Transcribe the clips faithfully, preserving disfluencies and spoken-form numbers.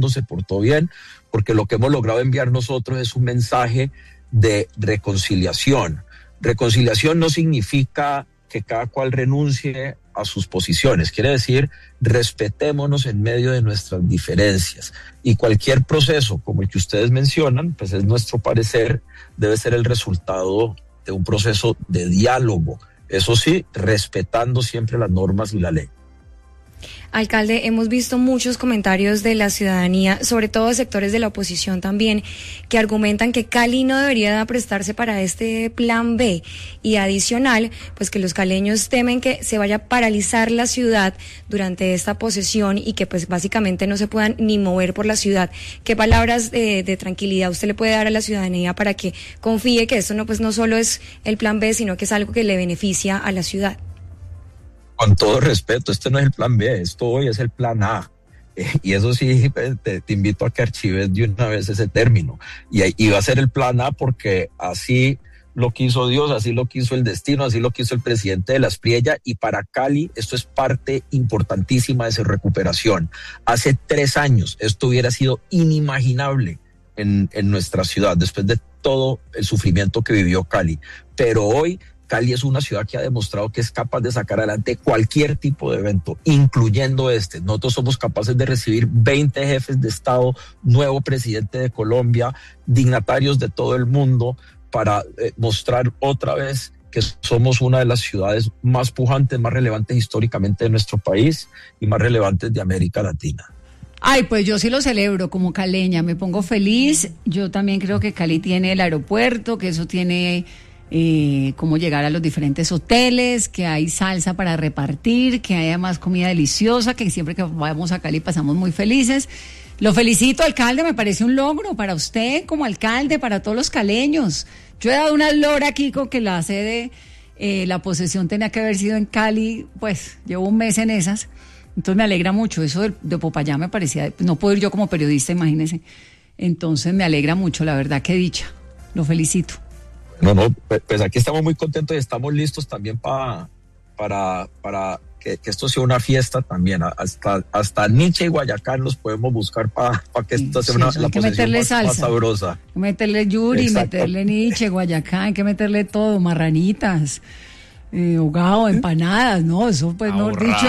mundo se portó bien, porque lo que hemos logrado enviar nosotros es un mensaje de reconciliación. Reconciliación no significa que cada cual renuncie a sus posiciones, quiere decir respetémonos en medio de nuestras diferencias, y cualquier proceso como el que ustedes mencionan, pues es nuestro parecer, debe ser el resultado de un proceso de diálogo, eso sí, respetando siempre las normas y la ley. Alcalde, hemos visto muchos comentarios de la ciudadanía, sobre todo de sectores de la oposición también, que argumentan que Cali no debería prestarse para este plan B, y adicional, pues que los caleños temen que se vaya a paralizar la ciudad durante esta posesión y que pues básicamente no se puedan ni mover por la ciudad. ¿Qué palabras de, de tranquilidad usted le puede dar a la ciudadanía para que confíe que esto no, pues no solo es el plan B, sino que es algo que le beneficia a la ciudad? Con todo respeto, este no es el plan B, esto hoy es el plan A. Eh, y eso sí, te, te invito a que archives de una vez ese término. Y, y va a ser el plan A porque así lo quiso Dios, así lo quiso el destino, así lo quiso el presidente de la Espriella. Y para Cali esto es parte importantísima de su recuperación. Hace tres años esto hubiera sido inimaginable en, en nuestra ciudad, después de todo el sufrimiento que vivió Cali. Pero hoy Cali es una ciudad que ha demostrado que es capaz de sacar adelante cualquier tipo de evento, incluyendo este. Nosotros somos capaces de recibir veinte jefes de Estado, nuevo presidente de Colombia, dignatarios de todo el mundo, para eh, mostrar otra vez que somos una de las ciudades más pujantes, más relevantes históricamente de nuestro país y más relevantes de América Latina. Ay, pues yo sí lo celebro como caleña, me pongo feliz. Yo también creo que Cali tiene el aeropuerto, que eso tiene... Eh, cómo llegar a los diferentes hoteles, que hay salsa para repartir, que haya más comida deliciosa, que siempre que vamos a Cali pasamos muy felices. Lo felicito, alcalde, me parece un logro para usted como alcalde, para todos los caleños. Yo he dado una lora aquí con que la sede, eh, la posesión tenía que haber sido en Cali, pues llevo un mes en esas, entonces me alegra mucho. Eso de, de Popayán me parecía, no puedo ir yo como periodista, imagínese, entonces me alegra mucho, la verdad, que dicha, lo felicito. No, no, pues aquí estamos muy contentos y estamos listos también pa, para, para que, que esto sea una fiesta también. Hasta, hasta Nietzsche y Guayacán los podemos buscar para pa que esto sea sí, una, la posesión más, más sabrosa. Hay que meterle Yuri, exacto, meterle Nietzsche, Guayacán, hay que meterle todo, marranitas. Eh, hogado, empanadas, ¿no? Eso pues no dicho.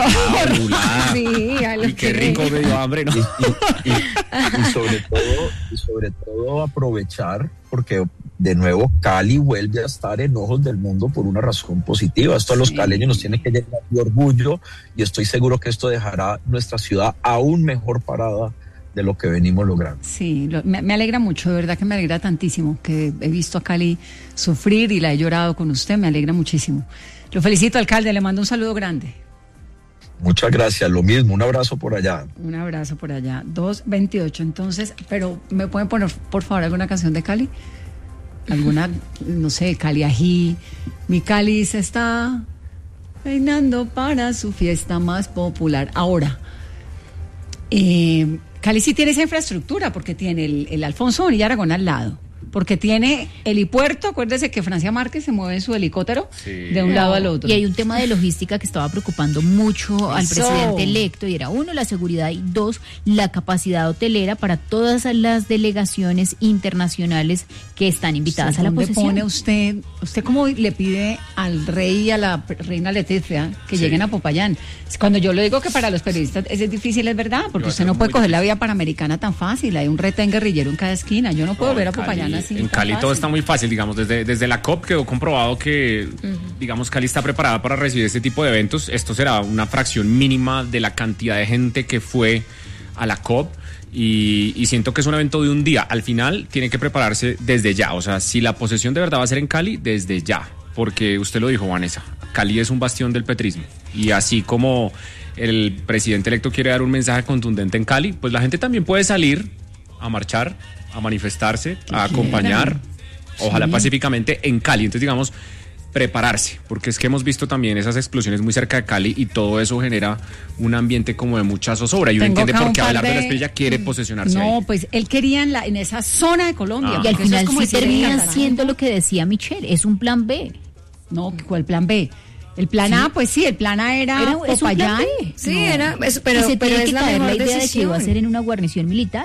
Sí, a y qué rico, me dio hambre, ¿no? Y, y, y, y sobre todo, y sobre todo aprovechar, porque de nuevo Cali vuelve a estar en ojos del mundo por una razón positiva. Esto a los sí. caleños nos tiene que llenar de orgullo, y estoy seguro que esto dejará nuestra ciudad aún mejor parada de lo que venimos logrando. Sí, lo, me, me alegra mucho, de verdad que me alegra tantísimo, que he visto a Cali sufrir y la he llorado con usted, me alegra muchísimo. Lo felicito, alcalde, le mando un saludo grande. Muchas gracias, lo mismo, un abrazo por allá. Un abrazo por allá, dos veintiocho, entonces, pero ¿me pueden poner, por favor, alguna canción de Cali? Alguna, no sé, Cali Ají, mi Cali se está peinando para su fiesta más popular. Ahora, eh, Cali sí tiene esa infraestructura, porque tiene el, el Alfonso Bonilla Aragón al lado, porque tiene helipuerto. Acuérdese que Francia Márquez se mueve en su helicóptero sí. de un lado al otro. Y hay un tema de logística que estaba preocupando mucho al Eso. presidente electo, y era uno, la seguridad, y dos, la capacidad hotelera para todas las delegaciones internacionales que están invitadas a la posesión. ¿Dónde pone usted, usted cómo le pide al rey y a la reina Leticia que sí. lleguen a Popayán? Cuando yo le digo que para los periodistas es difícil, es verdad, porque no, usted no puede coger difícil. La vía panamericana tan fácil, hay un retén guerrillero en cada esquina, yo no puedo no, ver a Cali, Popayán así. En Cali todo está muy fácil, digamos, desde, desde la COP quedó comprobado que, uh-huh. digamos, Cali está preparada para recibir este tipo de eventos. Esto será una fracción mínima de la cantidad de gente que fue a la COP. Y, y siento que es un evento de un día. Al final tiene que prepararse desde ya. O sea, si la posesión de verdad va a ser en Cali, desde ya. Porque usted lo dijo, Vanessa, Cali es un bastión del petrismo. Y así como el presidente electo quiere dar un mensaje contundente en Cali, pues la gente también puede salir a marchar, a manifestarse, a acompañar, ojalá sí. pacíficamente en Cali. Entonces, digamos, prepararse, porque es que hemos visto también esas explosiones muy cerca de Cali y todo eso genera un ambiente como de mucha zozobra, y uno Tengo entiende por qué hablar de, de la Espriella quiere posesionarse no, ahí. No, pues él quería en, la, en esa zona de Colombia. Ah. Y al final sí termina siendo lo que decía Michelle, es un plan B. No, ¿cuál plan B? El plan sí. A, pues sí, el plan A era, era Popayán. Sí, no. era, eso, pero, y se pero tiene es que la mejor la idea decisión. de que iba a ser en una guarnición militar.